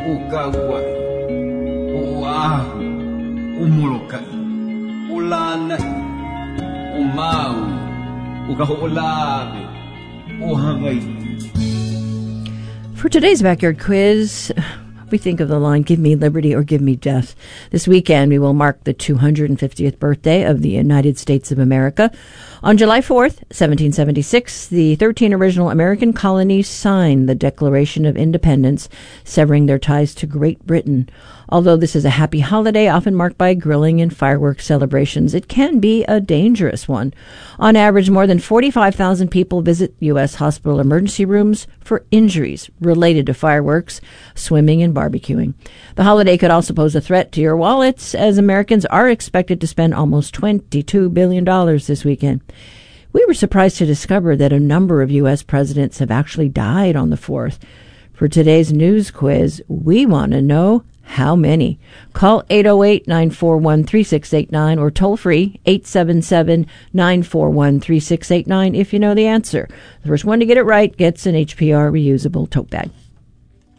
ukagwa, uahu, umulukan, ulanay, umaw, ukahulabi, uhangay. For today's backyard quiz, we think of the line, give me liberty or give me death. This weekend, we will mark the 250th birthday of the United States of America. On July 4th, 1776, the 13 original American colonies signed the Declaration of Independence, severing their ties to Great Britain. Although this is a happy holiday, often marked by grilling and fireworks celebrations, it can be a dangerous one. On average, more than 45,000 people visit U.S. hospital emergency rooms for injuries related to fireworks, swimming, and barbecuing. The holiday could also pose a threat to your wallets, as Americans are expected to spend almost $22 billion this weekend. We were surprised to discover that a number of U.S. presidents have actually died on the 4th. For today's news quiz, we want to know how many. Call 808-941-3689 or toll free 877-941-3689 if you know the answer. The first one to get it right gets an HPR reusable tote bag.